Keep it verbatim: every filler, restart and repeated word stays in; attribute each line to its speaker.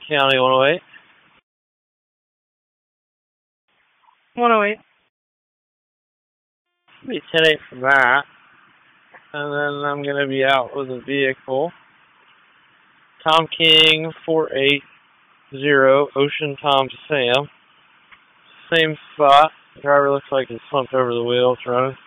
Speaker 1: County one oh eight.
Speaker 2: one oh eight.
Speaker 1: Be ten eight for that. And then I'm going to be out with a vehicle. Tom King four eight zero, Ocean Tom Sam. Same spot. The driver looks like he's slumped over the wheel. It's running.